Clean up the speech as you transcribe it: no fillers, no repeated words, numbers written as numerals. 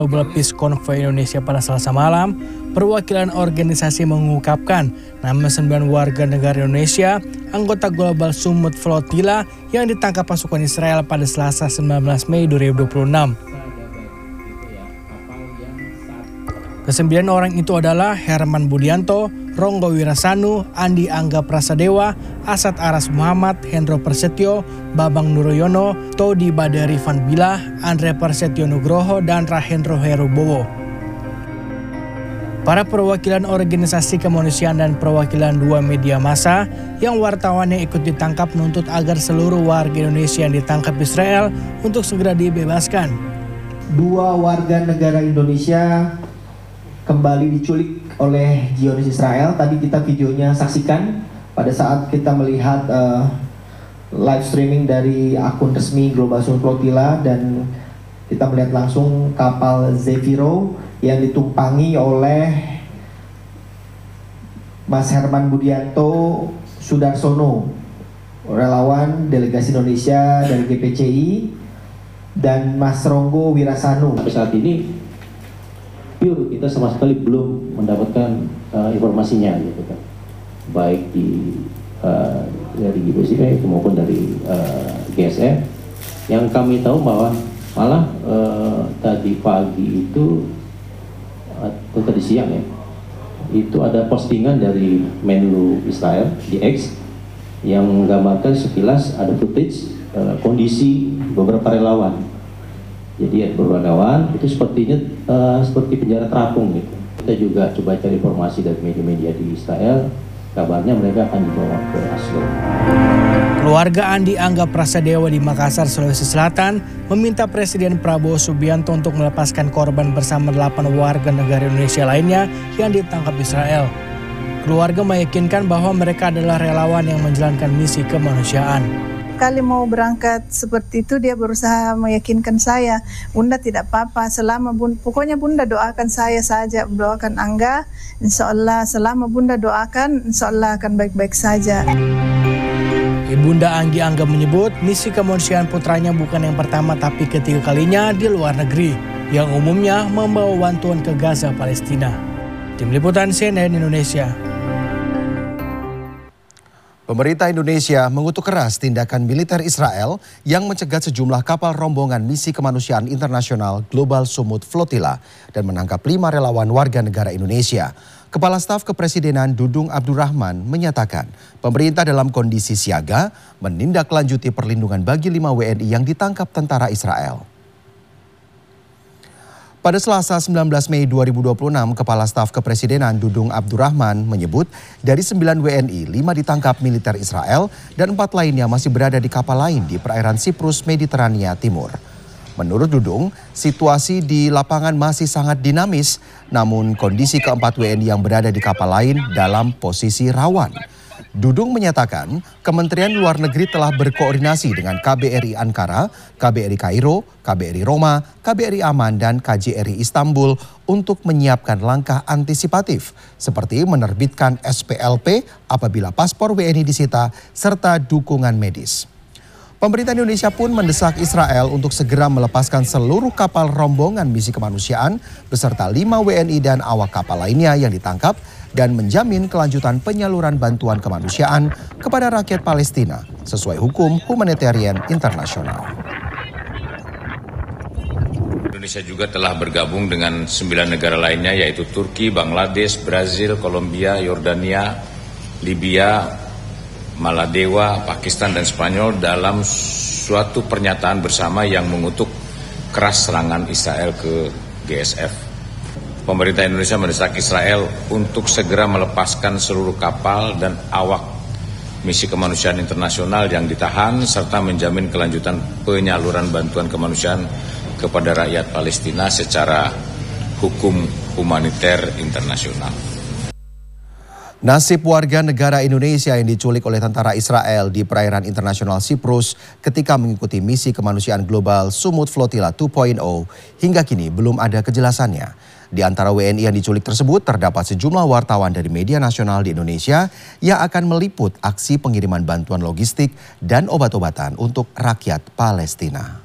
Global Peace Convoy Indonesia pada Selasa malam, perwakilan organisasi mengungkapkan nama 9 warga negara Indonesia, anggota Global Sumut Flotilla yang ditangkap pasukan Israel pada Selasa 19 Mei 2026. Kesembilan orang itu adalah Herman Budianto, Ronggo Wirasanu, Andi Angga Prasadewa, Asad Aras Muhammad, Hendro Persetio, Babang Nuroyono, Todi Badari Van Bilah, Andre Persetio Nugroho, dan Rahendro Herubowo. Para perwakilan organisasi kemanusiaan dan perwakilan 2 media massa yang wartawannya ikut ditangkap menuntut agar seluruh warga Indonesia yang ditangkap Israel untuk segera dibebaskan. 2 warga negara Indonesia kembali diculik oleh Zionis Israel. Tadi kita videonya saksikan pada saat kita melihat live streaming dari akun resmi Global Sumut Flotilla, dan kita melihat langsung kapal Zefiro yang ditumpangi oleh Mas Herman Budianto Sudarsono, relawan delegasi Indonesia dari GPCI, dan Mas Ronggo Wirasanu. Sampai saat ini kita sama sekali belum mendapatkan informasinya, gitu kan, baik dari GPCI maupun dari GSF. Yang kami tahu bahwa malah tadi pagi itu atau tadi siang ya, itu ada postingan dari Menlu Israel di X yang menggambarkan sekilas ada footage kondisi beberapa relawan. Jadi berwarnawan itu sepertinya seperti penjara terapung gitu. Kita juga coba cari informasi dari media-media di Israel, kabarnya mereka akan dibawa ke Oslo. Keluarga Andi Angga Prasadewa di Makassar, Sulawesi Selatan meminta Presiden Prabowo Subianto untuk melepaskan korban bersama 8 warga negara Indonesia lainnya yang ditangkap Israel. Keluarga meyakinkan bahwa mereka adalah relawan yang menjalankan misi kemanusiaan. Kali mau berangkat seperti itu, dia berusaha meyakinkan saya, Bunda tidak apa-apa, pokoknya Bunda doakan saya saja, doakan Angga, insya Allah selama Bunda doakan, insya Allah akan baik-baik saja. Ibunda Anggi Angga menyebut misi kemanusiaan putranya bukan yang pertama tapi ketiga kalinya di luar negeri, yang umumnya membawa bantuan ke Gaza, Palestina. Tim Liputan CNN Indonesia. Pemerintah Indonesia mengutuk keras tindakan militer Israel yang mencegat sejumlah kapal rombongan misi kemanusiaan internasional Global Sumut Flotilla dan menangkap 5 relawan warga negara Indonesia. Kepala Staf Kepresidenan Dudung Abdurrahman menyatakan pemerintah dalam kondisi siaga menindaklanjuti perlindungan bagi 5 WNI yang ditangkap tentara Israel. Pada Selasa 19 Mei 2026, Kepala Staf Kepresidenan Dudung Abdurrahman menyebut dari 9 WNI, 5 ditangkap militer Israel dan 4 lainnya masih berada di kapal lain di perairan Siprus, Mediterania Timur. Menurut Dudung, situasi di lapangan masih sangat dinamis, namun kondisi keempat WNI yang berada di kapal lain dalam posisi rawan. Dudung menyatakan Kementerian Luar Negeri telah berkoordinasi dengan KBRI Ankara, KBRI Kairo, KBRI Roma, KBRI Aman, dan KJRI Istanbul untuk menyiapkan langkah antisipatif seperti menerbitkan SPLP apabila paspor WNI disita serta dukungan medis. Pemerintah Indonesia pun mendesak Israel untuk segera melepaskan seluruh kapal rombongan misi kemanusiaan beserta 5 WNI dan awak kapal lainnya yang ditangkap dan menjamin kelanjutan penyaluran bantuan kemanusiaan kepada rakyat Palestina sesuai hukum humanitarian internasional. Indonesia juga telah bergabung dengan 9 negara lainnya yaitu Turki, Bangladesh, Brazil, Kolombia, Yordania, Libya, Maladewa, Pakistan, dan Spanyol dalam suatu pernyataan bersama yang mengutuk keras serangan Israel ke GSF. Pemerintah Indonesia mendesak Israel untuk segera melepaskan seluruh kapal dan awak misi kemanusiaan internasional yang ditahan serta menjamin kelanjutan penyaluran bantuan kemanusiaan kepada rakyat Palestina secara hukum humaniter internasional. Nasib warga negara Indonesia yang diculik oleh tentara Israel di perairan internasional Siprus ketika mengikuti misi kemanusiaan global Sumut Flotilla 2.0 hingga kini belum ada kejelasannya. Di antara WNI yang diculik tersebut terdapat sejumlah wartawan dari media nasional di Indonesia yang akan meliput aksi pengiriman bantuan logistik dan obat-obatan untuk rakyat Palestina.